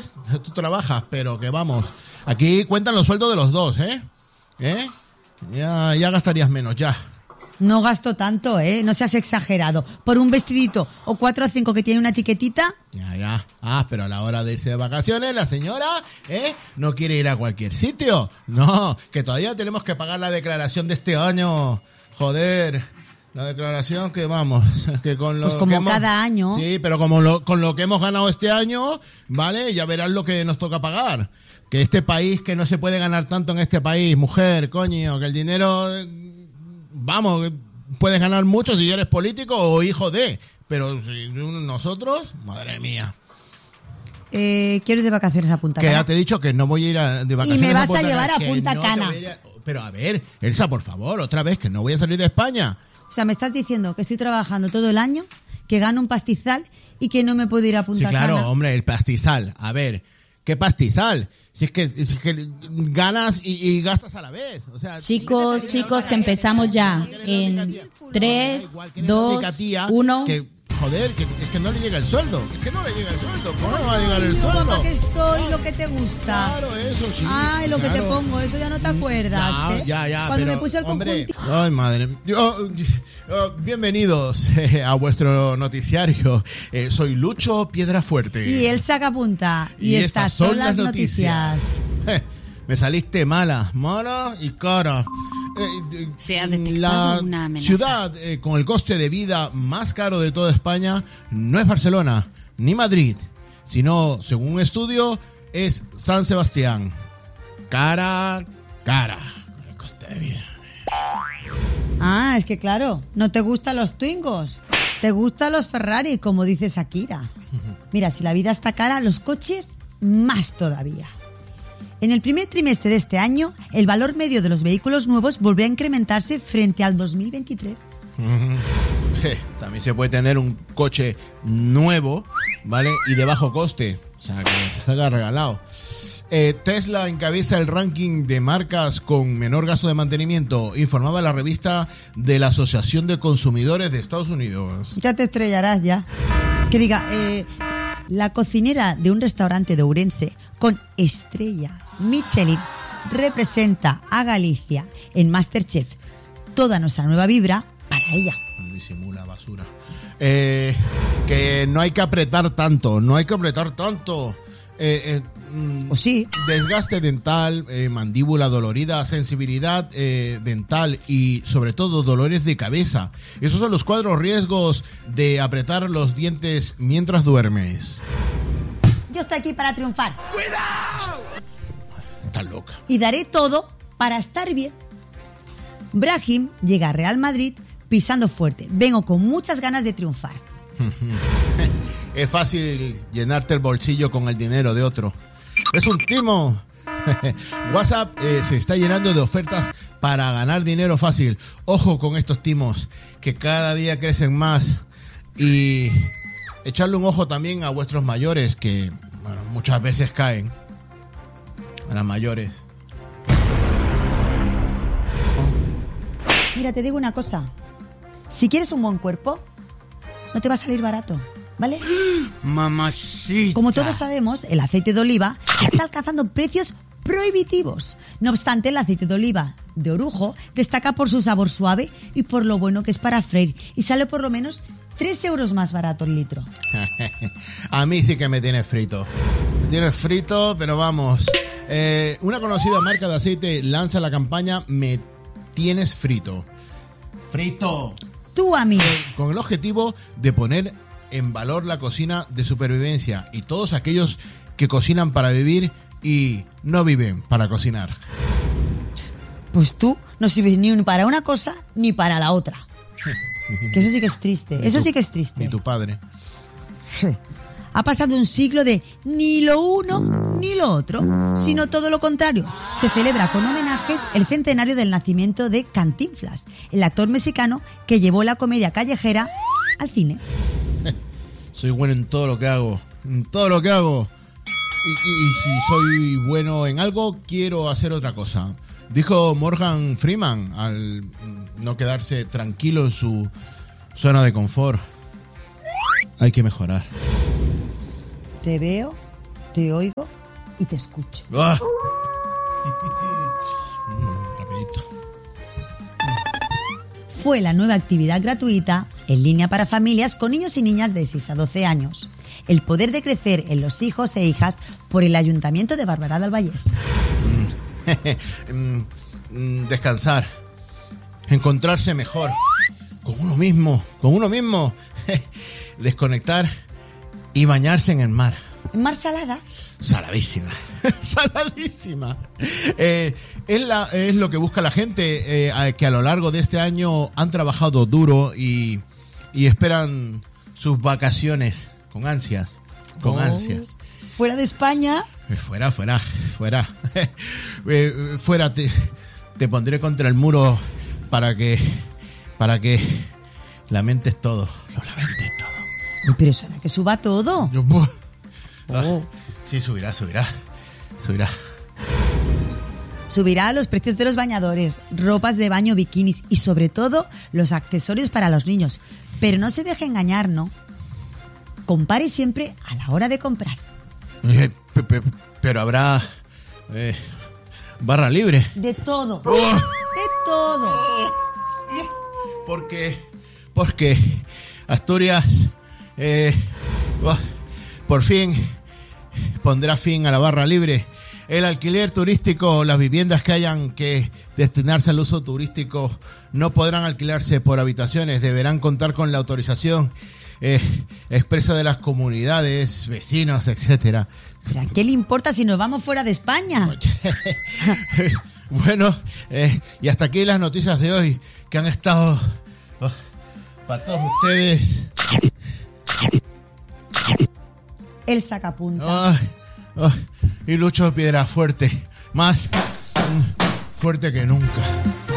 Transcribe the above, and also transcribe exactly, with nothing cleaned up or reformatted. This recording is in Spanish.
¿ves? Tú trabajas, pero que vamos. Aquí cuentan los sueldos de los dos, ¿eh? ¿Eh? Ya, ya gastarías menos, ya. No gasto tanto, ¿eh? No seas exagerado. Por un vestidito o cuatro o cinco que tiene una etiquetita. Ya, ya. Ah, pero a la hora de irse de vacaciones, la señora, ¿eh? No quiere ir a cualquier sitio. No, que todavía tenemos que pagar la declaración de este año. Joder. La declaración que vamos, que con lo pues como que hemos, cada año. Sí, pero como lo, con lo que hemos ganado este año, ¿vale? Ya verás lo que nos toca pagar. Que este país, que no se puede ganar tanto en este país, mujer, coño, que el dinero... Vamos, puedes ganar mucho si eres político o hijo de, pero si nosotros, madre mía. Eh, quiero ir de vacaciones a Punta que Cana. Que ya te he dicho que no voy a ir a, de vacaciones y me vas a, Punta a llevar Cana, a Punta no Cana. A, pero a ver, Elsa, por favor, otra vez, que no voy a salir de España. O sea, me estás diciendo que estoy trabajando todo el año, que gano un pastizal y que no me puedo ir a Punta Cana. Sí, claro, Cana. Hombre, el pastizal. A ver, ¿qué pastizal? Si es que, si es que ganas y, y gastas a la vez. O sea, chicos, chicos, que empezamos ya. En tres, dos, uno. Que, joder, que, es que no le llega el sueldo. Es que no le llega el sueldo. ¿Cómo no va a llegar el sueldo? Papá, que estoy, lo que te gusta. Claro, eso sí. Ay, lo claro. que te pongo, eso ya no te acuerdas. No, ¿eh? Ya, ya. Cuando pero, me puse el hombre, conjunto. Ay, madre. Oh, oh, bienvenidos eh, a vuestro noticiario. Eh, soy Lucho Piedrafuerte. Y el sacapunta. Y, y estas, estas son las noticias. noticias. Eh, me saliste mala, mala y cara. Eh, Se ha detectado la una amenaza. ciudad eh, con el coste de vida más caro de toda España no es Barcelona ni Madrid, sino, según un estudio, es San Sebastián. Cara, cara, el coste de vida. Ah, es que claro, no te gustan los Twingos, te gustan los Ferrari, como dice Shakira. Mira, si la vida está cara, los coches más todavía. En el primer trimestre de este año, el valor medio de los vehículos nuevos volvió a incrementarse frente al dos mil veintitrés. También se puede tener un coche nuevo, ¿vale? Y de bajo coste, o sea, que salga regalado. Eh, Tesla encabeza el ranking de marcas con menor gasto de mantenimiento, informaba la revista de la Asociación de Consumidores de Estados Unidos. Ya te estrellarás ya. Que diga, eh, la cocinera de un restaurante de Ourense con estrella Michelin representa a Galicia en MasterChef. Toda nuestra nueva vibra para ella. Disimula basura. Eh, que no hay que apretar tanto, no hay que apretar tanto. Eh, eh, ¿O sí? Desgaste dental, eh, mandíbula dolorida, sensibilidad eh, dental y sobre todo dolores de cabeza. Esos son los cuatro riesgos de apretar los dientes mientras duermes. Yo estoy aquí para triunfar. ¡Cuidado! Estás loca. Y daré todo para estar bien. Brahim llega a Real Madrid pisando fuerte. Vengo con muchas ganas de triunfar. Es fácil llenarte el bolsillo con el dinero de otro. Es un timo. WhatsApp eh, se está llenando de ofertas para ganar dinero fácil. Ojo con estos timos que cada día crecen más. Y echarle un ojo también a vuestros mayores que, bueno, muchas veces caen. A las mayores. Mira, te digo una cosa. Si quieres un buen cuerpo, no te va a salir barato, ¿vale? Mamacita. Como todos sabemos, el aceite de oliva está alcanzando precios prohibitivos. No obstante, el aceite de oliva de Orujo destaca por su sabor suave y por lo bueno que es para freír. Y sale por lo menos tres euros más barato el litro. A mí sí que me tienes frito. Me tienes frito, pero vamos. Eh, una conocida marca de aceite lanza la campaña Me tienes frito. Frito. Tú a mí. Con el objetivo de poner en valor la cocina de supervivencia y todos aquellos que cocinan para vivir y no viven para cocinar. Pues tú no sirves ni para una cosa ni para la otra. Que eso sí que es triste. Eso tu, sí que es triste. Ni tu padre. Ha pasado un siglo de ni lo uno ni lo otro, sino todo lo contrario. Se celebra con homenajes el centenario del nacimiento de Cantinflas, el actor mexicano que llevó la comedia callejera al cine. Soy bueno en todo lo que hago, en todo lo que hago. Y, y, y si soy bueno en algo, quiero hacer otra cosa. Dijo Morgan Freeman al no quedarse tranquilo en su zona de confort. Hay que mejorar. Te veo Te oigo y te escucho. Ah. mm, rapidito. Fue la nueva actividad gratuita en línea para familias con niños y niñas de seis a doce años. El poder de crecer en los hijos e hijas por el Ayuntamiento de Barberá del Vallés. Mm, mm, descansar. Encontrarse mejor. Con uno mismo. Con uno mismo. Desconectar y bañarse en el mar. ¿En mar salada? Saladísima. Saladísima. Eh, es, la, es lo que busca la gente, eh, que a lo largo de este año han trabajado duro y, y esperan sus vacaciones con ansias. Con Oh. ansias. ¿Fuera de España? Eh, Fuera, fuera, fuera. Eh, fuera, te, te pondré contra el muro para que, para que lamentes todo. Lo lamentes todo. Uy, pero será que suba todo. Yo, buah. Ah, Oh. sí, subirá, subirá. Subirá. Subirá los precios de los bañadores, ropas de baño, bikinis y sobre todo los accesorios para los niños. Pero no se deje engañar, ¿no? Compare siempre a la hora de comprar. Eh, pe- pe- pero habrá eh, barra libre. De todo. Oh. De todo. Porque, porque Asturias eh, oh, por fin pondrá fin a la barra libre. El alquiler turístico, las viviendas que hayan que destinarse al uso turístico no podrán alquilarse por habitaciones, deberán contar con la autorización eh, expresa de las comunidades, vecinos, etcétera. ¿Pero a qué le importa si nos vamos fuera de España? Bueno, eh, y hasta aquí las noticias de hoy que han estado oh, para todos ustedes. El sacapunta. Oh, oh, y Lucho Piedrafuerte, más mm, fuerte que nunca.